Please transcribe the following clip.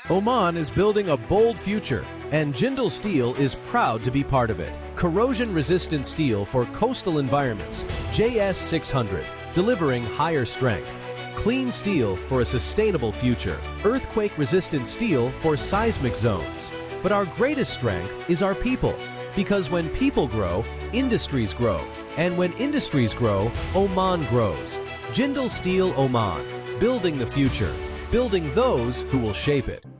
Oman is building a bold future, and Jindal Steel is proud to be part of it. Corrosion-resistant steel for coastal environments, JS600, delivering higher strength. Clean steel for a sustainable future. Earthquake-resistant steel for seismic zones. But our greatest strength is our people, because when people grow, industries grow. And when industries grow, Oman grows. Jindal Steel Oman, building the future, building those who will shape it.